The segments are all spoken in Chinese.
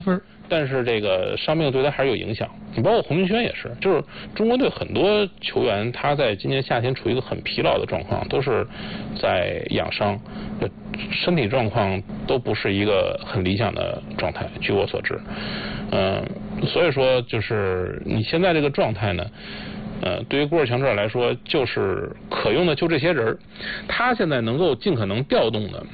分。 但是这个伤病对他还是有影响，你包括洪明轩也是，就是中国队很多球员他在今年夏天处于一个很疲劳的状况，都是在养伤，身体状况都不是一个很理想的状态，据我所知，所以说就是你现在这个状态呢，对于郭士强指导来说，就是可用的就这些人，他现在能够尽可能调动的。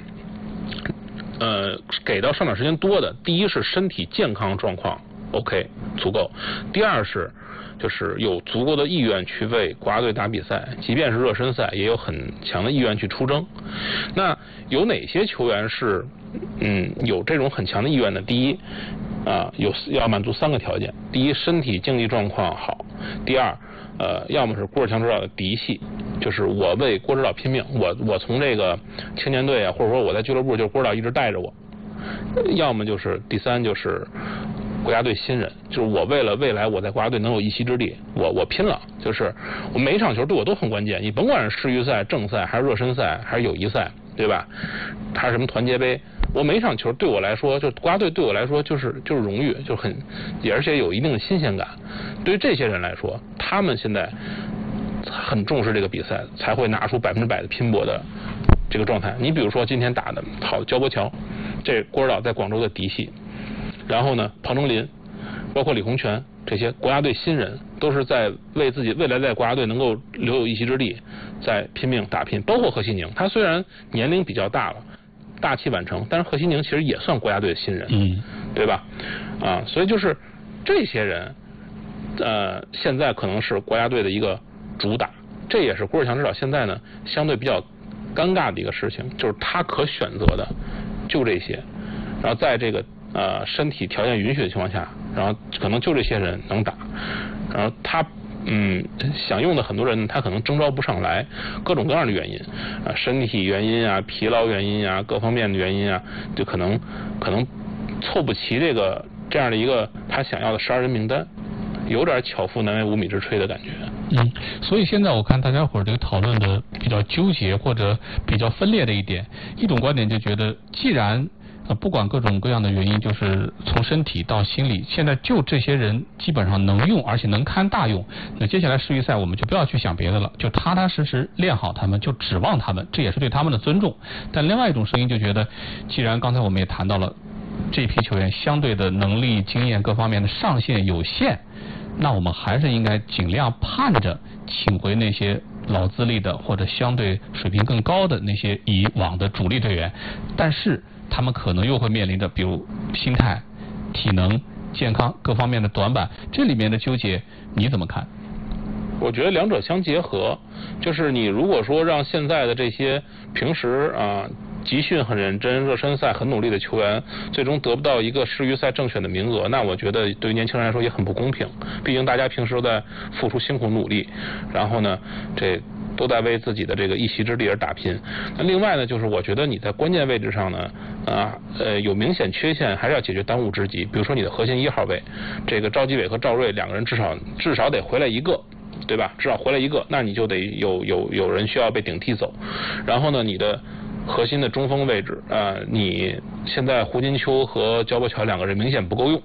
给到上场时间多的，第一是身体健康状况 OK 足够，第二是就是有足够的意愿去为国家队打比赛，即便是热身赛也有很强的意愿去出征。那有哪些球员是有这种很强的意愿的？第一要满足3个条件：第一，身体竞技状况好；第二，要么是郭士强指导的嫡系，就是我为郭指导拼命，我从这个青年队啊，或者说我在俱乐部就是郭指导一直带着我；要么就是第三，就是国家队新人，就是我为了未来我在国家队能有一席之地，我拼了，就是我每一场球对我都很关键，你甭管是世预赛、正赛还是热身赛还是友谊赛，对吧？还是什么团结杯，我每一场球对我来说，就国家队对我来说就是荣誉，就很而且有一定的新鲜感。对于这些人来说，他们现在很重视这个比赛，才会拿出100%的拼搏的这个状态。你比如说今天打的好的焦国桥，这郭指导在广州的嫡系，然后呢庞정林，包括李洪权这些国家队新人，都是在为自己未来在国家队能够留有一席之地在拼命打拼。包括何西宁，他虽然年龄比较大了，大器晚成，但是何西宁其实也算国家队的新人，对吧？所以就是这些人现在可能是国家队的一个主打，这也是郭士强指导现在呢相对比较尴尬的一个事情，就是他可选择的就这些，然后在这个身体条件允许的情况下，然后可能就这些人能打，然后他想用的很多人他可能征召不上来，各种各样的原因身体原因啊、疲劳原因啊、各方面的原因啊，就可能凑不齐这样的一个他想要的12人名单，有点巧妇难为无米之炊的感觉。 所以现在我看大家伙这个讨论的比较纠结或者比较分裂的一点，一种观点就觉得，既然不管各种各样的原因，就是从身体到心理，现在就这些人基本上能用，而且能堪大用。那接下来世预赛我们就不要去想别的了，就踏踏实实练好他们，就指望他们，这也是对他们的尊重。但另外一种声音就觉得，既然刚才我们也谈到了这批球员相对的能力、经验各方面的上限有限，那我们还是应该尽量盼着请回那些老资历的或者相对水平更高的那些以往的主力队员，但是他们可能又会面临着比如心态、体能、健康各方面的短板，这里面的纠结你怎么看？ 我觉得两者相结合，就是你如果说让现在的这些平时集训很认真、热身赛很努力的球员，最终得不到一个世预赛正选的名额，那我觉得对于年轻人来说也很不公平。毕竟大家平时都在付出辛苦努力，然后呢，这都在为自己的这个一席之地而打拼。那另外呢，就是我觉得你在关键位置上呢，有明显缺陷，还是要解决当务之急。比如说你的核心1号位，这个赵继伟和赵睿2个人至少得回来一个。对吧？至少回来一个，那你就得有人需要被顶替走。然后呢，你的核心的中锋位置你现在胡金秋和焦国桥2个人明显不够用。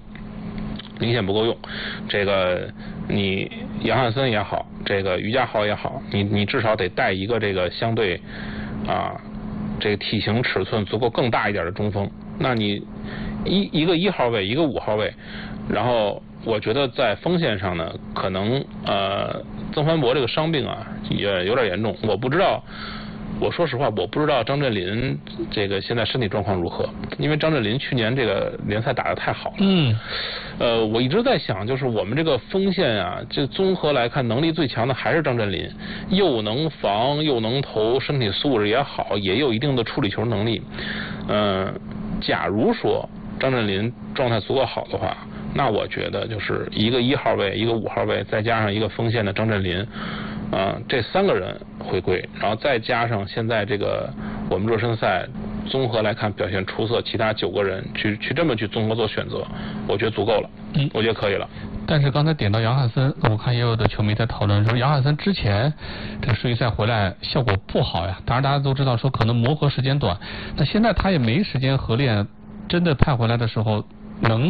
这个你杨汉森也好，这个于家豪也好，你至少得带一个这个相对这个体型尺寸足够更大一点的中锋。那你一个1号位，一个5号位，然后我觉得在锋线上呢，可能曾凡博这个伤病也有点严重，我说实话，我不知道张镇麟这个现在身体状况如何，因为张镇麟去年这个联赛打得太好了。我一直在想，就是我们这个锋线就综合来看，能力最强的还是张镇麟，又能防又能投，身体素质也好，也有一定的处理球能力。假如说张镇麟状态足够好的话，那我觉得就是一个1号位，一个5号位，再加上一个锋线的张镇麟，这3个人回归，然后再加上现在这个我们热身赛综合来看表现出色，其他9个人去这么去综合做选择，我觉得足够了，我觉得可以了。 但是刚才点到杨汉森，我看也有的球迷在讨论说，杨汉森之前这个世预赛回来效果不好呀。当然大家都知道说可能磨合时间短，那现在他也没时间合练，真的派回来的时候能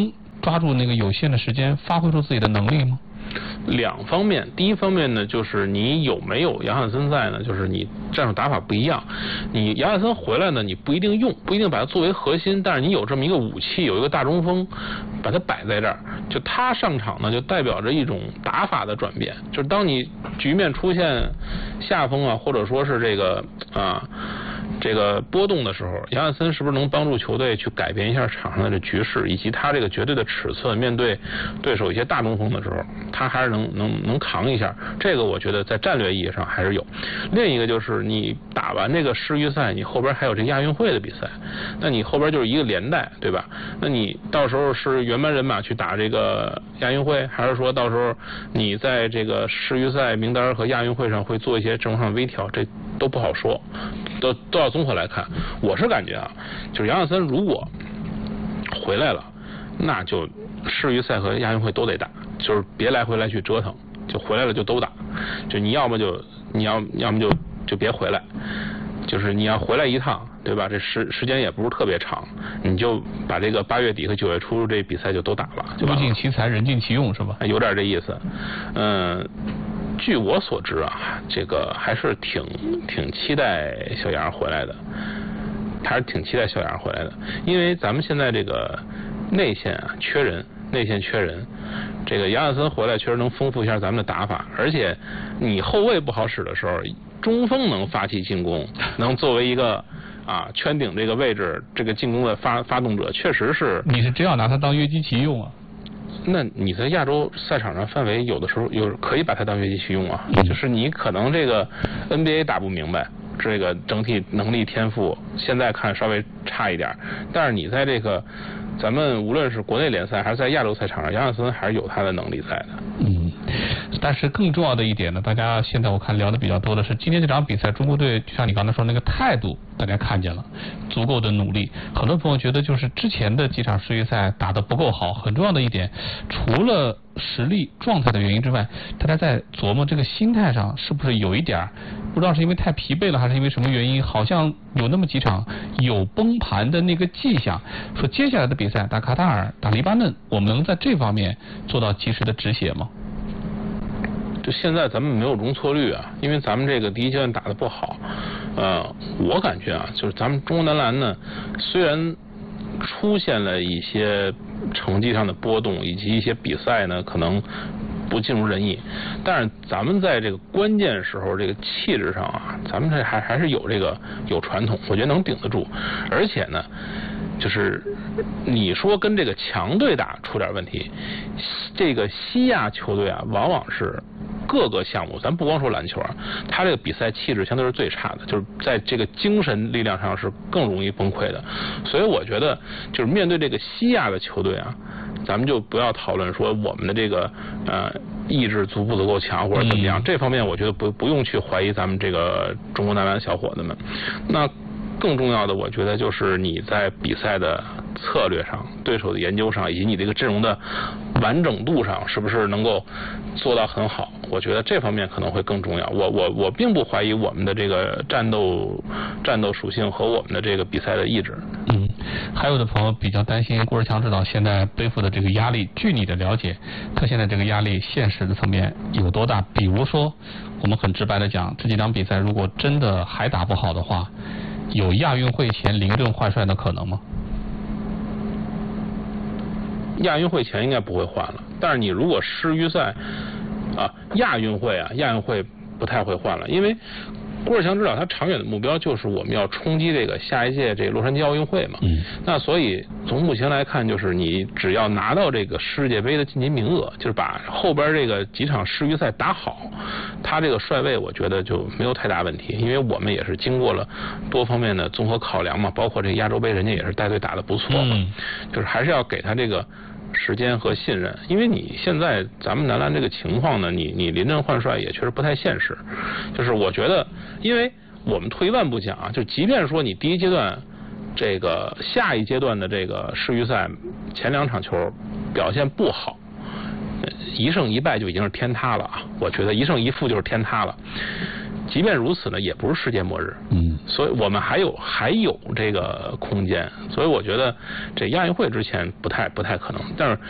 抓住那个有限的时间，发挥出自己的能力吗？ 两方面，第一方面呢，就是你有没有杨汉森在呢？就是你战术打法不一样，你杨汉森回来呢，你不一定用，不一定把它作为核心，但是你有这么一个武器，有一个大中锋，把它摆在这儿，就他上场呢，就代表着一种打法的转变。就是当你局面出现下风啊，或者说是这个波动的时候，杨汉森是不是能帮助球队去改变一下场上的这局势，以及他这个绝对的尺寸，面对对手一些大中锋的时候，他还是能扛一下。这个我觉得在战略意义上还是有。另一个就是你打完这个世预赛，你后边还有这亚运会的比赛，那你后边就是一个连带，对吧？那你到时候是原班人马去打这个亚运会，还是说到时候你在这个世预赛名单和亚运会上会做一些阵容上微调，这都不好说，都要综合来看。我是感觉啊，就是杨汉森如果回来了，那就世预赛和亚运会都得打，就是别来回来去折腾，就回来了就都打，就你要么就别回来，就是你要回来一趟，对吧？这时间也不是特别长，你就把这个8月底和9月初这比赛就都打了，就物尽其才，人尽其用，是吧？ 有点这意思。据我所知啊，这个还是挺期待小杨回来的，还是挺期待小杨回来的，因为咱们现在这个内线啊缺人，这个杨汉森回来确实能丰富一下咱们的打法，而且你后卫不好使的时候，中锋能发起进攻，能作为一个圈顶这个位置，这个进攻的发动者，确实是。 你是真要拿他当约基奇用啊？ 那你在亚洲赛场上范围有的时候可以把它当约基奇用啊，就是你可能这个 NBA 打不明白，这个整体能力天赋现在看稍微差一点，但是你在这个咱们无论是国内联赛还是在亚洲赛场上，杨汉森还是有他的能力在的。 但是更重要的一点呢，大家现在我看聊的比较多的是今天这场比赛中国队就像你刚才说那个态度，大家看见了足够的努力。很多朋友觉得就是之前的几场世预赛打得不够好，很重要的一点，除了实力状态的原因之外，大家在琢磨这个心态上是不是有一点不知道是因为太疲惫了还是因为什么原因，好像有那么几场有崩盘的那个迹象。说接下来的比赛打卡塔尔打黎巴嫩，我们能在这方面做到及时的止血吗？ 就现在咱们没有容错率啊，因为咱们这个第一阶段打得不好。我感觉啊，就是咱们中国男篮呢，虽然出现了一些成绩上的波动，以及一些比赛呢可能不尽如人意，但是咱们在这个关键时候这个气质上啊，咱们这还是有传统，我觉得能顶得住。而且呢，就是你说跟这个强队打出点问题，这个西亚球队啊，往往是各个项目，咱不光说篮球啊，他这个比赛气质相对是最差的，就是在这个精神力量上是更容易崩溃的。所以我觉得，就是面对这个西亚的球队啊，咱们就不要讨论说我们的这个意志足不足够强或者怎么样，这方面我觉得不用去怀疑咱们这个中国男篮小伙子们。那更重要的，我觉得就是你在比赛的策略上、对手的研究上，以及你这个阵容的完整度上，是不是能够做到很好？我觉得这方面可能会更重要。我并不怀疑我们的这个战斗属性和我们的这个比赛的意志。 还有的朋友比较担心郭士强指导现在背负的这个压力，据你的了解，他现在这个压力现实的层面有多大？比如说，我们很直白的讲，这几场比赛如果真的还打不好的话，有亚运会前临阵换帅的可能吗？ 亚运会前应该不会换了，但是你如果世预赛亚运会不太会换了，因为郭士强指导他长远的目标就是我们要冲击这个下一届这个洛杉矶奥运会嘛。那所以从目前来看，就是你只要拿到这个世界杯的晋级名额，就是把后边这个几场世预赛打好，他这个帅位我觉得就没有太大问题，因为我们也是经过了多方面的综合考量嘛，包括这个亚洲杯人家也是带队打得不错嘛，就是还是要给他这个时间和信任，因为你现在咱们男篮这个情况呢，你临阵换帅也确实不太现实。就是我觉得，因为我们退一万步讲啊，就即便说你第一阶段这个下一阶段的这个世预赛前2场球表现不好，1胜1败就已经是天塌了啊！我觉得1胜1负就是天塌了。即便如此呢，也不是世界末日。所以我们还有这个空间，所以我觉得这亚运会之前不太可能，但是